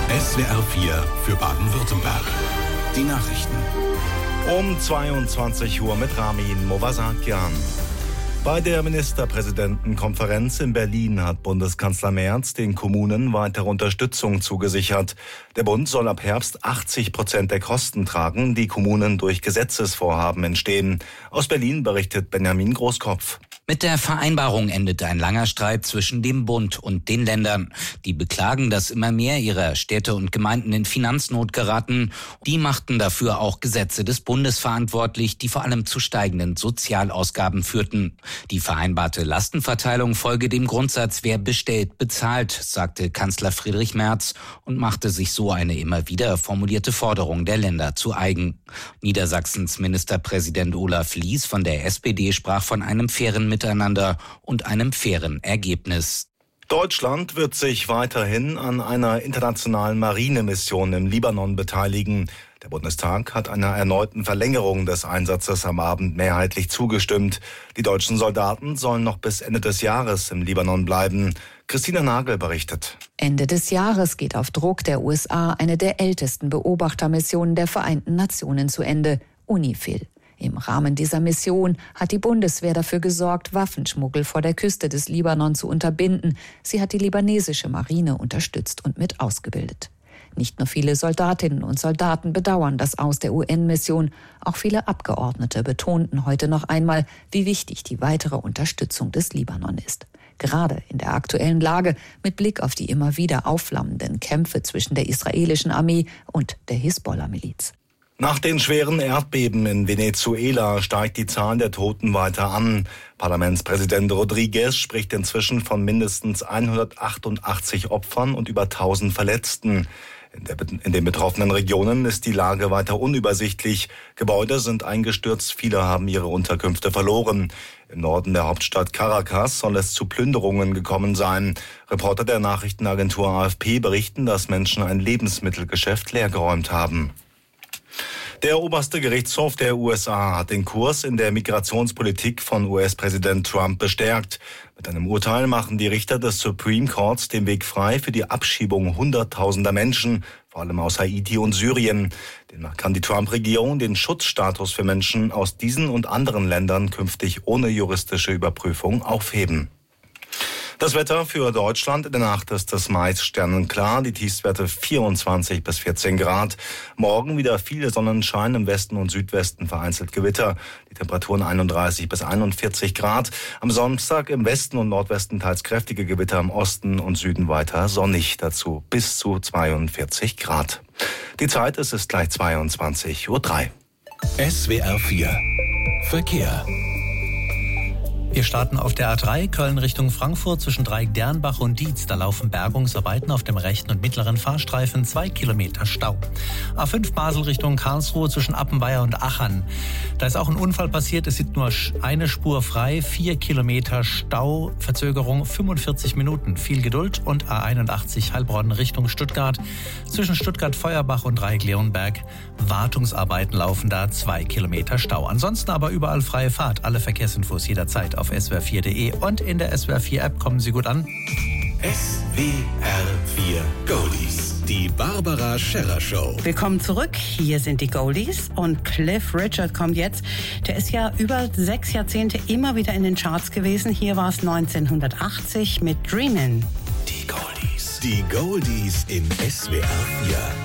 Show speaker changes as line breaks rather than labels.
SWR 4 für Baden-Württemberg. Die Nachrichten.
Um 22 Uhr mit Ramin Movasakian. Bei der Ministerpräsidentenkonferenz in Berlin hat Bundeskanzler Merz den Kommunen weitere Unterstützung zugesichert. Der Bund soll ab Herbst 80% der Kosten tragen, die Kommunen durch Gesetzesvorhaben entstehen. Aus Berlin berichtet Benjamin Großkopf.
Mit der Vereinbarung endet ein langer Streit zwischen dem Bund und den Ländern. Die beklagen, dass immer mehr ihrer Städte und Gemeinden in Finanznot geraten. Die machten dafür auch Gesetze des Bundes verantwortlich, die vor allem zu steigenden Sozialausgaben führten. Die vereinbarte Lastenverteilung folge dem Grundsatz, wer bestellt, bezahlt, sagte Kanzler Friedrich Merz und machte sich so eine immer wieder formulierte Forderung der Länder zu eigen. Niedersachsens Ministerpräsident Olaf Lies von der SPD sprach von einem fairen Miteinander und einem fairen Ergebnis.
Deutschland wird sich weiterhin an einer internationalen Marinemission im Libanon beteiligen. Der Bundestag hat einer erneuten Verlängerung des Einsatzes am Abend mehrheitlich zugestimmt. Die deutschen Soldaten sollen noch bis Ende des Jahres im Libanon bleiben. Christina Nagel berichtet.
Ende des Jahres geht auf Druck der USA eine der ältesten Beobachtermissionen der Vereinten Nationen zu Ende, UNIFIL. Im Rahmen dieser Mission hat die Bundeswehr dafür gesorgt, Waffenschmuggel vor der Küste des Libanon zu unterbinden. Sie hat die libanesische Marine unterstützt und mit ausgebildet. Nicht nur viele Soldatinnen und Soldaten bedauern das Aus der UN-Mission. Auch viele Abgeordnete betonten heute noch einmal, wie wichtig die weitere Unterstützung des Libanon ist. Gerade in der aktuellen Lage mit Blick auf die immer wieder aufflammenden Kämpfe zwischen der israelischen Armee und der Hisbollah-Miliz.
Nach den schweren Erdbeben in Venezuela steigt die Zahl der Toten weiter an. Parlamentspräsident Rodriguez spricht inzwischen von mindestens 188 Opfern und über 1000 Verletzten. In den betroffenen Regionen ist die Lage weiter unübersichtlich. Gebäude sind eingestürzt, viele haben ihre Unterkünfte verloren. Im Norden der Hauptstadt Caracas soll es zu Plünderungen gekommen sein. Reporter der Nachrichtenagentur AFP berichten, dass Menschen ein Lebensmittelgeschäft leergeräumt haben. Der oberste Gerichtshof der USA hat den Kurs in der Migrationspolitik von US-Präsident Trump bestärkt. Mit einem Urteil machen die Richter des Supreme Courts den Weg frei für die Abschiebung hunderttausender Menschen, vor allem aus Haiti und Syrien. Demnach kann die Trump-Regierung den Schutzstatus für Menschen aus diesen und anderen Ländern künftig ohne juristische Überprüfung aufheben. Das Wetter für Deutschland: in der Nacht ist es meist sternenklar, die Tiefstwerte 24 bis 14 Grad. Morgen wieder viel Sonnenschein, im Westen und Südwesten vereinzelt Gewitter. Die Temperaturen 31 bis 41 Grad. Am Samstag im Westen und Nordwesten teils kräftige Gewitter, im Osten und Süden weiter sonnig, dazu bis zu 42 Grad. Die Zeit ist gleich 22:03 Uhr.
SWR 4 Verkehr.
Wir starten auf der A3 Köln Richtung Frankfurt zwischen Dreieck-Dernbach und Dietz. Da laufen Bergungsarbeiten auf dem rechten und mittleren Fahrstreifen, 2 Kilometer Stau. A5 Basel Richtung Karlsruhe zwischen Appenweier und Achern. Da ist auch ein Unfall passiert, es ist nur eine Spur frei, 4 Kilometer Stau, Verzögerung 45 Minuten. Viel Geduld. Und A81 Heilbronn Richtung Stuttgart zwischen Stuttgart-Feuerbach und Dreieck-Leonberg. Wartungsarbeiten laufen da, 2 Kilometer Stau. Ansonsten aber überall freie Fahrt. Alle Verkehrsinfos jederzeit auf swr4.de und in der SWR4-App. Kommen Sie gut an.
SWR 4 Goldies. Die Barbara Scherrer Show.
Willkommen zurück. Hier sind die Goldies und Cliff Richard kommt jetzt. Der ist ja über 6 Jahrzehnte immer wieder in den Charts gewesen. Hier war es 1980 mit Dreamin'.
Die Goldies. Die Goldies in SWR 4.